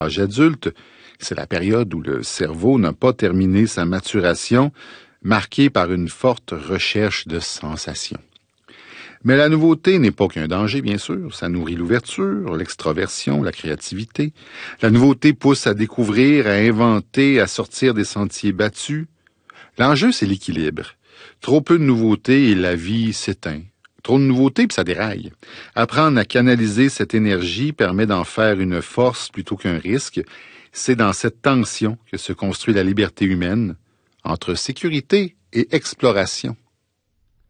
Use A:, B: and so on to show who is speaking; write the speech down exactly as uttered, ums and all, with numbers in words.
A: L'âge adulte, c'est la période où le cerveau n'a pas terminé sa maturation, marquée par une forte recherche de sensations. Mais la nouveauté n'est pas qu'un danger, bien sûr. Ça nourrit l'ouverture, l'extraversion, la créativité. La nouveauté pousse à découvrir, à inventer, à sortir des sentiers battus. L'enjeu, c'est l'équilibre. Trop peu de nouveautés et la vie s'éteint. Trop de nouveautés, puis ça déraille. Apprendre à canaliser cette énergie permet d'en faire une force plutôt qu'un risque. C'est dans cette tension que se construit la liberté humaine, entre sécurité et exploration.